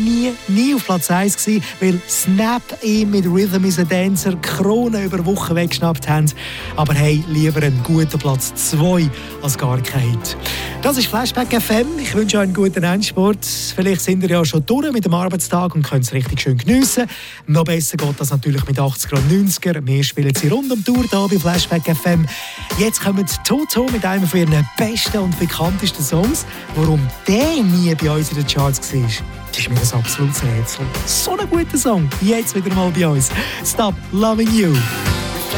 nie auf Platz 1 gewesen, weil Snap ihn mit Rhythm is a Dancer Krone über Wochen weggeschnappt haben. Aber hey, lieber einen guten Platz 2 als gar keinen. Das ist Flashback FM. Ich wünsche euch einen guten Endsport. Vielleicht sind ihr ja schon durch mit dem Arbeitstag und könnt es richtig schön geniessen. Noch besser geht das natürlich mit 80er und 90er. Wir spielen sie rund um die Tour hier bei Flashback FM. Jetzt kommen Toto mit einem von ihren besten und bekanntesten Songs. Warum der nie bei uns in den Charts war, das ist mir ein absolutes Rätsel. So ein guter Song. Jetzt wieder mal bei uns. Stop Loving You.